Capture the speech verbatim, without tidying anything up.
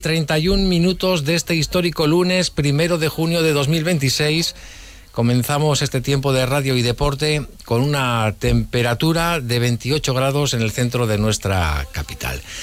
treinta y un minutos de este histórico lunes primero de junio de dos mil veintiséis. Comenzamos este tiempo de radio y deporte con una temperatura de veintiocho grados en el centro de nuestra capital.